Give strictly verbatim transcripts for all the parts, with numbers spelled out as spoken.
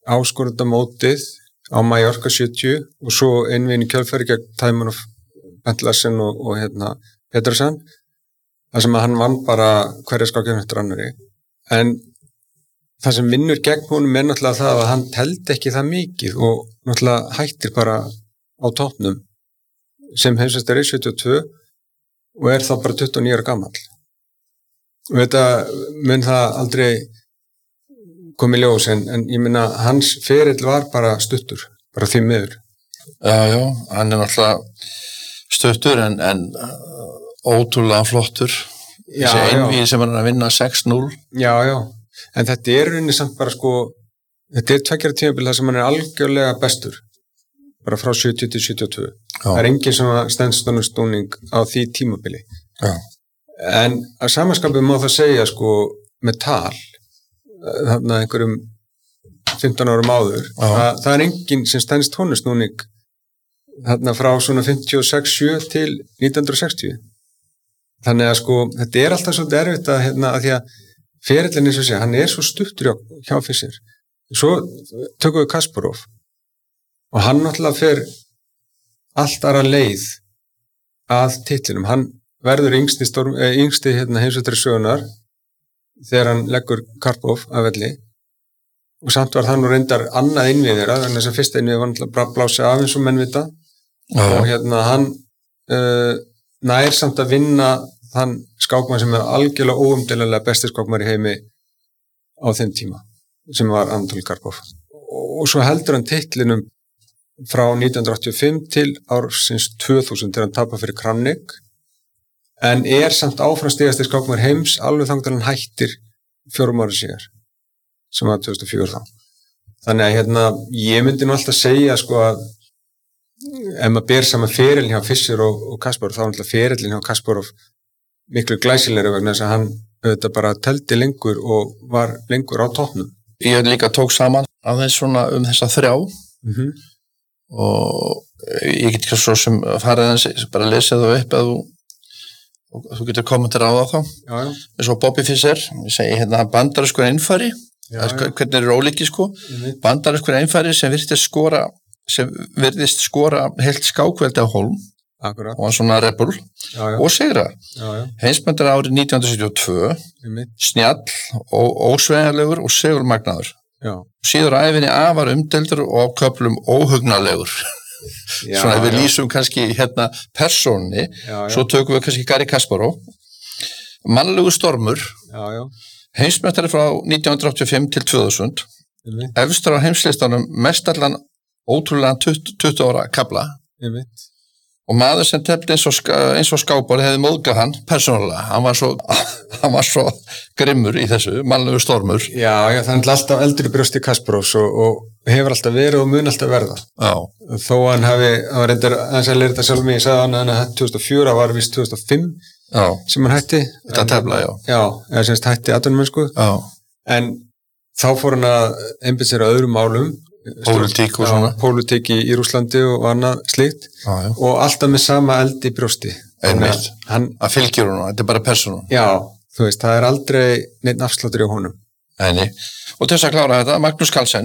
áskorundamótið á Mallorca sjötíu og svo innvinn í kjölfæri gegn Timon of Bentlasen og, og hérna Petersen, þar sem að hann vann bara hverja skákjörn eftir annari. En það sem vinnur gegn honum er náttúrulega það að hann teldi ekki það mikið og náttúrulega hættir bara á toppnum sem heimsmeistari sjötíu og tvö og er þá bara tuttugu og níu ára gamall. Og þetta mun það aldrei komið ljós, en, en ég meina hans ferill var bara stuttur, bara því miður. Já, já, hann er náttúrulega stuttur en, en ótrúlega flottur. Já, þessi einvígi sem hann er að vinna sex núll. Já, já, en þetta er rauninni samt bara sko, þetta er tveggjara tímabil þar sem hann er algjörlega bestur, bara frá sjötíu til sjötíu og tvö. Já. Það er engin sem stenst honum snúning á því tímabili. Já. En að samanskapið má það segja sko með tal, þarna einhverjum fimmtán árum áður, að, það er engin sem stenst honum snúning þarna frá svona fimmtíu og sex sjö til nítján hundruð sextíu. Þannig að sko, þetta er alltaf svolítið erfitt að, hérna, að því að ferillin eins og sé, hann er svo stuttur hjá Fischer. Svo tökum við Kasparov og hann náttúrulega fer allt aðra leið að titlinum. Hann verður yngsti, storm, eh, yngsti hérna, heimsmeistari sögunar þegar hann leggur Karpov af velli og samt var það nú reyndar annað innvið þeirra, þannig að þess að fyrsta innvið var náttúrulega bara blási af eins og menn vita og hérna hann uh, nær samt að vinna þann skákmann sem er algjörlega óumdeilanlega besti skákmaður í heimi á þeim tíma sem var Anatoli Karpov og svo heldur hann titlinum frá nítján hundruð áttatíu og fimm til ársins tvö þúsund þegar hann tapar fyrir Kramnik en er samt áfram stigasti skákmaður heims alveg þangað til hann hættir fjórum ára síðar sem var tvö þúsund og fjögur þá. Þannig að hérna, ég myndi nú alltaf segja sko að ef maður ber saman ferilin hjá Fischer og, og Kasparov þá er alltaf ferilin hjá Kasparov miklu glæsilegri vegna þess að hann auðvitað bara teldi lengur og var lengur á toppnum. Ég líka tók saman aðeins svona um þessa þrjá Mm-hmm. og ég get ekki svo sem farið aðeins bara að lesa það upp að þú og þú getur kommentar á það þá. Já, já. Eins og Bobby Fischer, ég segi hérna bandarískur einfari, Já, já. hvernig er ólíki sko, bandarískur einfari sem virðist skora, sem virðist skora heilt skákveldi á Holm, Akkurat. og hann svona rebel Já, já. og sigra. Já, já. Heimsmeistari árið nítján hundruð sjötíu og tvö, Einmitt. snjall og ósveigjanlegur og segulmagnaður. Já. Síður æfinni afar umdeldur og á köflum óhugnalegur. Já, Svona ef við já. lýsum kannski hérna persónni, Já, já. svo tökum við kannski Garri Kasparov. Mannlegur stormur, Já, já. heimsmeistari frá nítján hundruð áttatíu og fimm til tvö þúsund, Einmitt. efstur á heimslistanum mestallan ótrúlega tuttugu, tuttugu ára kafla Einmitt. og maður sem tefndi eins og, ska- eins og skápar hefði móðgað hann persónulega. Hann var svo, hann var svo grimmur í þessu, mannlegur stormur. Já, já, það er alltaf eldri brjósti Kasparovs og, og hefur alltaf verið og mun alltaf verða. Já, Þó hann hafi, hann var reyndar aðeins að leira þetta sjálf mig, ég sagði hann að hann hætti tvö þúsund og fjögur, það var vist tvö þúsund og fimm já, sem hann hætti. þetta tefla, já. Já, eða semst hætti atvinnumennsku, Já, en þá fór hann að einbytta sér að öðrum málum. Pólitík og Já, svona. Pólitík í, í Rússlandi og annað slíkt já, já. og alltaf með sama eld í brjósti. Þannig Einmitt. að Hann, Það fylgir hún, þetta er bara persónum. já, þú veist, það er aldrei neitt afsláttur í honum. Nei, og til þess að klára þetta, Magnús Carlsen,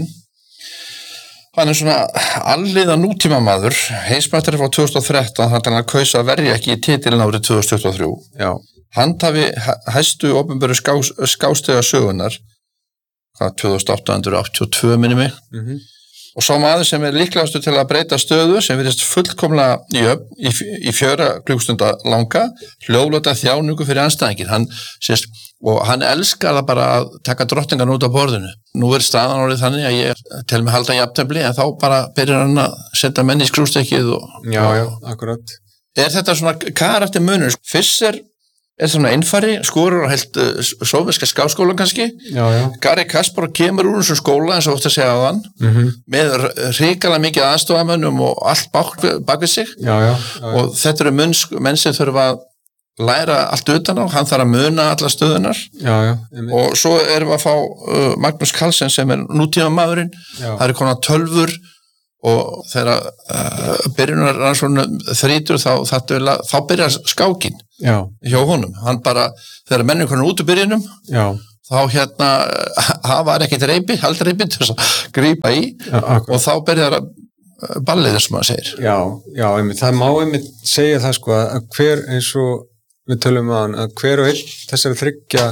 hann er svona alliða nútíma maður, heimsmeistari frá tvö þúsund og þrettán, þannig að hann kaus að verja ekki í titilin árið tvö þúsund tuttugu og þrjú. Já, Handhafi hæ- hæstu opinberu ská, skástega sögunar, hvað, tvö þúsund átta hundruð áttatíu og tvö minni mig, mhm. og sá maður sem er líklegastur til að breyta stöðu sem virðist fullkomlega í, öfn, í, f- í fjöra klukkstunda langa, hljóðlota þjáningu fyrir anstæðingin. Hann, sést, og hann elskar það bara að taka drottningan út á borðinu. Nú er staðan orðið þannig að ég tel mig halda jafntefli en þá bara byrjar hann að setja menn í skrústekkið. Og, Já, og, já, akkurat. Er þetta svona karakter munur? Fischer er svona einfari, skorur á heilt uh, sófiska skáskólan kannski. Já, já. Garri Kasparov kemur úr þessum skóla eins og oft að segja á hann, Mhm. með hrikalega mikið aðstofamönnum og allt bak, bak við sig. Já, já, já, já. Og þetta eru menn, menn sem þurfa að læra allt utan á, hann þarf að muna alla stöðunar. Já, já, einmitt. Og svo erum við að fá uh, Magnús Carlsen sem er nútíma maðurinn. Já. Það eru konar tölfur og þegar uh, byrjunar rannsóknum þrítur þá, þá, þá byrjar skákin Já, hjá honum. Hann bara, þegar mennir konar út úr byrjunum, já, þá hérna það var ekkert reypi, aldrei reypi til að grípa í Já, og þá byrjar að ballið sem maður segir. Já, já, einmitt, það má einmitt segja það sko að hver eins og við tölum að hann, að hver og einn þessari þryggja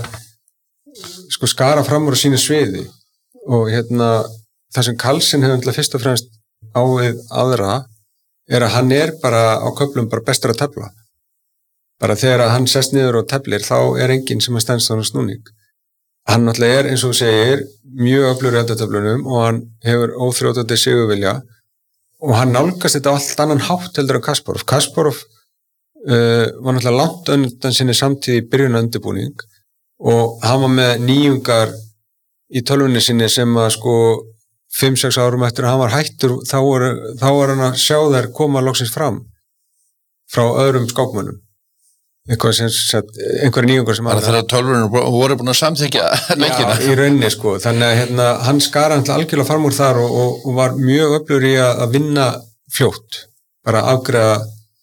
sko skara fram úr sínu sviði og hérna það sem Carlsen hefur fyrst og fremst á við aðra er að hann er bara á köflum bara bestur að tefla. Bara þegar hann sest niður og teflir þá er enginn sem að stendst á hann snúning. Hann náttúrulega er eins og þú segir mjög öflugur í endatöflunum og hann hefur óþrjótandi sigurvilja og hann nálgast þetta allt annan hátt heldur en Kasparov. Kasparov uh, var náttúrulega langt undan sinni samtíð í byrjun undirbúning og hann var með nýjungar í tölvunni sinni sem að sko fimm sex árum eftir að hann var hættur þá var, þá var hann að sjá þær koma loksins fram frá öðrum skákmönnum. Eitthvað sem sagt, einhverja nýjungar sem bara þegar tölvunum voru búin að samþykja leikina. Já, í rauninni sko, þannig að hérna, hann skara hann algjörlega fram úr þar og, og, og var mjög öflugur í að, að vinna fljótt, bara afgreiða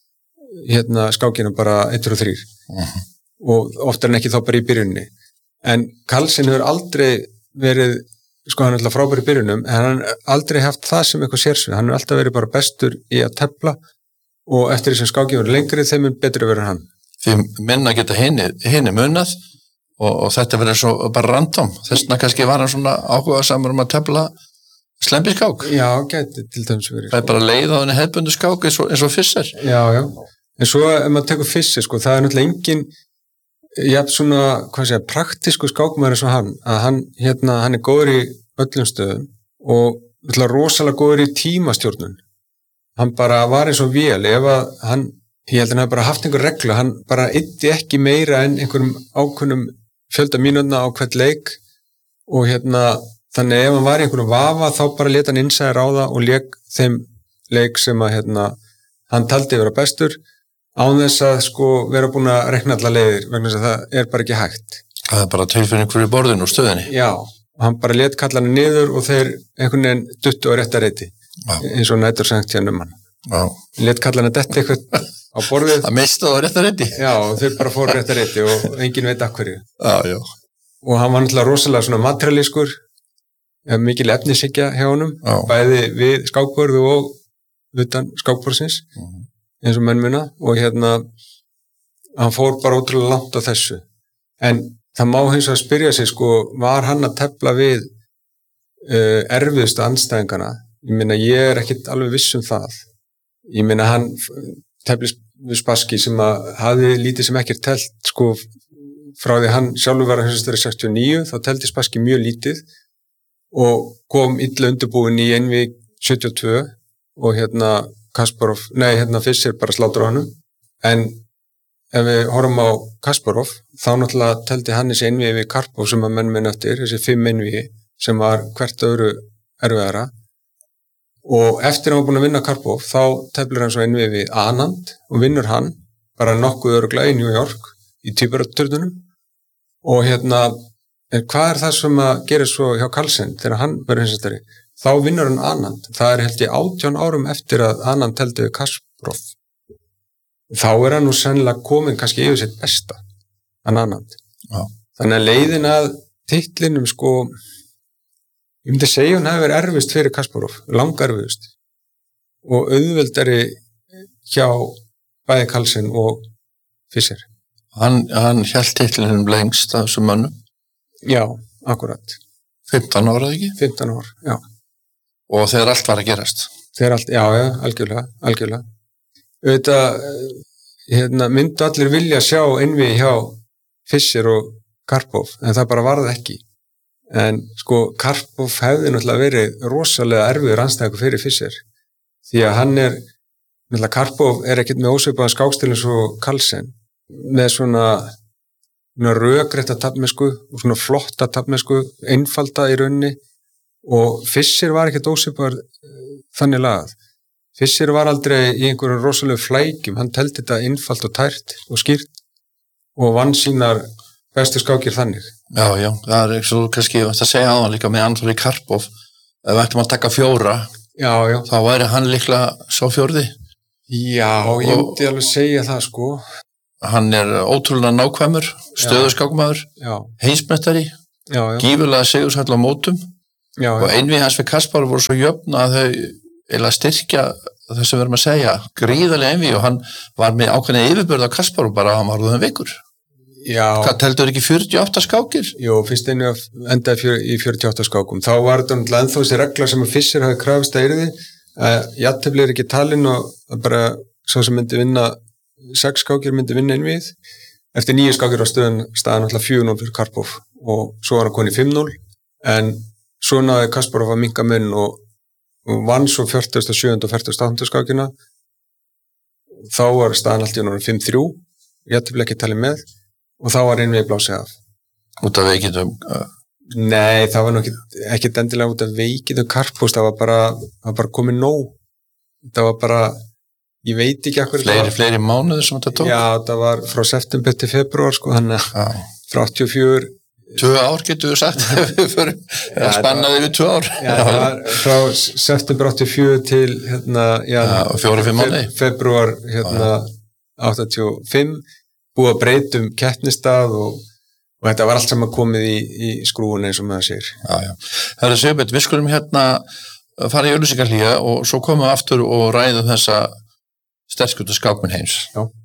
hérna skákina bara eitt og þrír uh-huh. og oftar en ekki þá bara í byrjunni en Carlsen hefur aldrei verið sko hann er alltaf frábær í byrjunum en hann har aldrei haft það sem eitthvað sérsvið, hann har alltaf verið bara bestur í að tefla og eftir því sem skákin verið lengri þeim er betri verið hann. Því minna geta hinni, hinni munnað og, og þetta verður svo bara random þessna kannski var hann svona áhuga samar um að tefla slembiskák. Já, geti til dæmis verið. Það er bara leið á henni hefðbundu skák eins og, eins og Fischer. Já, já. En svo ef maður tekur Fischer sko, það er náttúrulega engin jafn svona, hvað segja, praktísku skákmaður eins og hann, að hann hérna, hann er góður í öllum stöðum og náttúrulega rosalega góður í tímastjórnun. Hann bara var eins og vél, ef að hann ég held að hann hefði bara haft einhver reglu, hann bara ytti ekki meira en einhverjum ákunnum fjölda mínútna á hvert leik og hérna, þannig ef hann var í einhverjum vafa þá bara leta hann innsæðir á það og leik þeim leik sem að hérna, hann taldi vera bestur án þess að sko vera búin að rekna alla leiðir vegna þess að það er bara ekki hægt. Það er bara tilfinning fyrir borðinu og stöðinni. Já, og hann bara let kalla hann niður og þeir einhvern veginn duttu á rétta reyti eins og nættur sengt hérna um hann. Já. Let kalla hann að detta eitthvað á borðið. Það mista á rétta reyti. Já, þeir bara fóru rétta reyti og enginn veit af hverju. Já, já. Og hann var náttúrulega rosalega svona materialískur, mikil efnishyggja hjá honum, já. Bæði við skákborðu og utan skákborðsins, uh-huh. eins og menn muna, og hérna, hann fór bara ótrúlega langt á þessu. En það má hins vegar spyrja sig, sko, var hann að tefla við uh, erfiðustu andstæðingana? Ég meina, ég er ekkit alveg viss um það. Ég meina, hann teflis við Spassky sem að hafði lítið sem ekkert telt, sko, frá því hann sjálfur var að höfðast verið sextíu og níu, þá telti Spassky mjög lítið og kom illa undirbúin í einví sjötíu og tvö og hérna Kasparov, nei, hérna Fischer bara slátur á hann. En ef við horfum á Kasparov, þá náttúrulega telti hann þessi einví við Karpov sem að menn minn eftir, þessi fimm einví sem var hvert öðru erfiðara. Og eftir að hann var búin að vinna Karpov, þá teflir hann svo einví við Anand og vinnur hann bara nokkuð örugglega í New York í Tvíburaturnunum. Og hérna, hvað er það sem að gera svo hjá Carlsen þegar hann verður hinsastari? Þá vinnur hann Anand. Það er held ég átján árum eftir að Anand teldi við Kasparov. Þá er hann nú sennilega komin kannski yfir sitt besta, hann Anand. Já. Þannig að leiðin að titlinum sko, ég myndi segja hann hefur verið erfist fyrir Kasparov, langerfist og auðveldari hjá bæði Carlsen og Fischer. Hann, hann hélt titlinum lengst af þessum mönnum? Já, akkurat. fimmtán ára ekki? fimmtán ár, já. Og þegar allt var að gerast? Þegar allt, já, já, algjörlega, algjörlega. Auðvitað, hérna, myndu allir vilja sjá einví hjá Fischer og Karpov, en það bara varð ekki. En sko, Karpov hefði náttúrulega verið rosalega erfiður andstæðingur fyrir Fischer. Því að hann er, náttúrulega Karpov er ekkert með ósvipaðan skákstíl eins og Carlsen, með svona, svona rökrétta taflmennsku og svona flotta taflmennsku, einfalda í rauninni og Fischer var ekkert ósvipaður þannig lagað. Fischer var aldrei í einhverjum rosalega flækjum, hann teldi þetta einfalt og tært og skýrt og vann sínar bestu skákir þannig. Já, já, það er ekki svo kannski að segja á hann líka með Andrei Karpov, ef við ættum að taka fjóra, já, já. Þá væri hann líklega sá fjórði. Já, og ég myndi alveg segja það sko. Hann er ótrúlega nákvæmur, stöðuskákmaður, heimsmeistari, já, já. Gífurlega sigursæll á mótum já, og já. einvið hans við Kaspar voru svo jöfn að þau eiginlega styrkja það sem við erum að segja, gríðarlega einvið og hann var með ákveðni yfirbörð á Kaspar og bara hann var úr þeim vikur. Já. Hvað teldur ekki fjörutíu og átta skákir? Jú, fyrst einu endaði fjör, í fjörutíu og átta skákum. Þá var þetta ennþá þessi regla sem að Fischer hafi krafist að yrði að jafntefli er ekki talin og bara svo sem myndi vinna sex skákir myndi vinna einvið. Eftir nýju skákir á stöðan staðan alltaf fjögur núll fyrir Karpov og svo var hann konið fimm núll en svo náði Kasparov að minnka mun og, og vann svo fjörutíu og sjö og fjörutíu og átta skákina. Þá var staðan alltaf núna fimm þrjú, jafntefli ekki talin með og þá var einvið blásið af. Út af veikitum? Uh... Nei, það var nú ekki, ekki endilega út af veikitum Karpovs, það var bara, það var bara komið nóg. Það var bara, ég veit ekki akkur. Fleiri, fleiri mánuður sem þetta tók? Já, það var frá september til februar, sko, þannig að frá áttatíu og fjögur. Tvö ár getur við sagt, fyrir, ja, spannaði við tvö ár. Já, það var frá september áttatíu og fjögur til, hérna, já, ja, fjóra, fimm mánuði. Februar, hérna, áttatíu og fimm. Búið að breytum keppnistað og, og þetta var allt saman komið í, í skrúun eins og maður sér. Já, já. Það er Sigurbjörn, við skulum hérna fara í auglýsingahlýja og svo komum við aftur og ræðum þessa sterkustu skákmenn heims. Já.